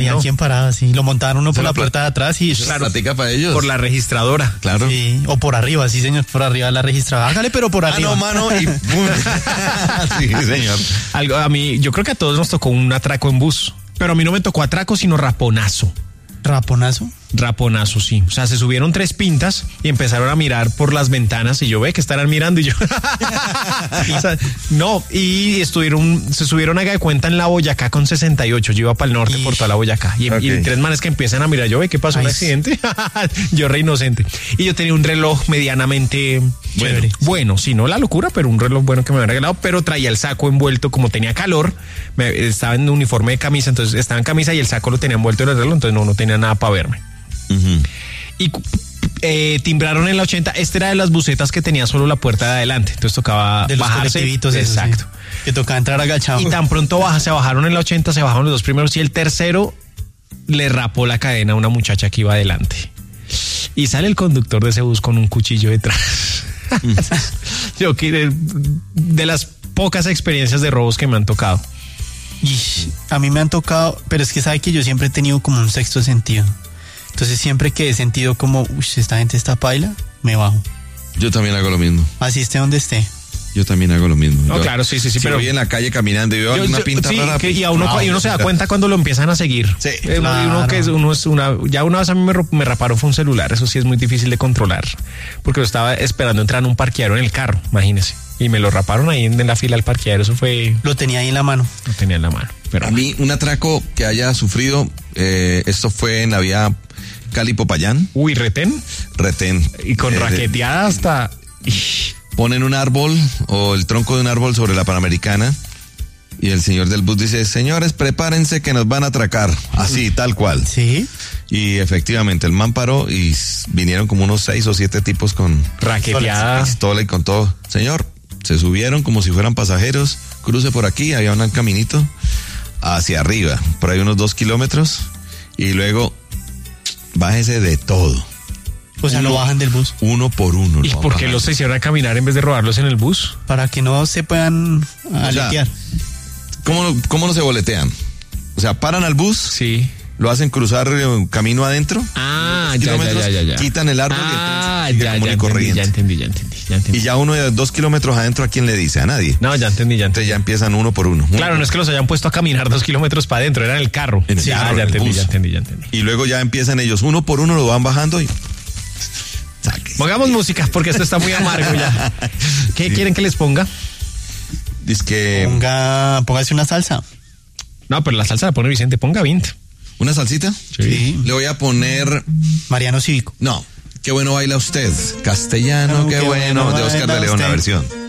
había quien paraba, sí. Lo montaron uno por la puerta de atrás y... Claro, platica para ellos. Por la registradora. Claro. Sí, o por arriba, sí, señor, por arriba de la registradora. Hágale, pero por arriba. Mano, y... sí, señor. A mí, yo creo que a todos nos tocó un atraco en bus. Pero a mí no me tocó atraco, sino raponazo. ¿Raponazo? Raponazo, sí. O sea, se subieron 3 pintas y empezaron a mirar por las ventanas y yo ve que estarán mirando y yo... O sea, no, y se subieron haga de cuenta en la Boyacá con 68. Yo iba para el norte por toda la Boyacá. Y 3 manes que empiezan a mirar, yo ve, ¿qué pasó? ¿Un accidente? Yo re inocente. Y yo tenía un reloj medianamente... Bueno, sí, no la locura, pero un reloj bueno que me habían regalado, pero traía el saco envuelto, como tenía calor, estaba en un uniforme de camisa, entonces estaba en camisa y el saco lo tenía envuelto en el reloj, entonces no tenía nada para verme. Uh-huh. Y timbraron en la 80. Esta era de las busetas que tenía solo la puerta de adelante, entonces tocaba de los bajarse. Exacto. Sí. Que tocaba entrar agachado. Y tan pronto se bajaron en la 80, se bajaron los 2 primeros y el tercero le rapó la cadena a una muchacha que iba adelante. Y sale el conductor de ese bus con un cuchillo detrás. Yo que de las pocas experiencias de robos que me han tocado. Y a mí me han tocado, pero es que sabe que yo siempre he tenido como un sexto sentido. Entonces siempre que he sentido como, esta gente está paila, me bajo. Yo también hago lo mismo. Así esté donde esté. Yo también hago lo mismo. No, claro, sí. Si pero voy en la calle caminando y veo una pinta rara. Y uno se da cuenta cuando lo empiezan a seguir. Sí. Ya una vez a mí me raparon fue un celular. Eso sí es muy difícil de controlar. Porque lo estaba esperando entrar en un parqueadero en el carro, imagínese. Y me lo raparon ahí en la fila del parqueadero. Eso fue... Lo tenía ahí en la mano. Lo tenía en la mano. Pero a mí, un atraco que haya sufrido, esto fue en la vía Cali-Popayán. Uy, retén. Y con raqueteada hasta... Ponen un árbol o el tronco de un árbol sobre la Panamericana y el señor del bus dice, señores, prepárense que nos van a atracar. Así, tal cual. Sí. Y efectivamente, el man paró y vinieron como unos 6 o 7 tipos con raqueteada, pistola y con todo. Señor, se subieron como si fueran pasajeros, cruce por aquí, había un caminito hacia arriba, por ahí unos 2 kilómetros y luego bájese de todo. O sea, lo bajan del bus. Uno por uno. ¿Y por qué los hicieron a caminar en vez de robarlos en el bus? Para que no se puedan aletear. ¿Cómo no se boletean? O sea, paran al bus. Sí. Lo hacen cruzar camino adentro. Ya. Quitan el árbol y entonces ya entendí. Y ya uno de 2 kilómetros adentro, ¿a quién le dice? A nadie. No, ya entendí. Entonces ya empiezan uno por uno. Claro, no es que los hayan puesto a caminar 2 kilómetros para adentro, era en el carro. Ya entendí. Y luego ya empiezan ellos, uno por uno lo van bajando y... Pongamos música porque esto está muy amargo ya. ¿Qué quieren que les ponga? Dice que... Póngase una salsa. No, pero la salsa la pone Vicente, ponga 20. ¿Una salsita? Sí. Le voy a poner... Mariano Cívico. No, qué bueno baila usted. Castellano, qué bueno. De Oscar de León, la versión.